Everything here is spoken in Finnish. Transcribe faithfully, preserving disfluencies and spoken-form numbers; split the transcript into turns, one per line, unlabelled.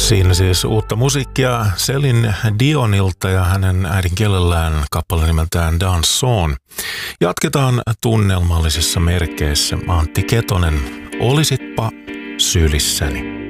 Siinä siis uutta musiikkia Celine Dionilta ja hänen äidinkielellään kappale nimeltään Danson. Jatketaan tunnelmallisissa merkeissä. Antti Ketonen, Olisitpa sylissäni.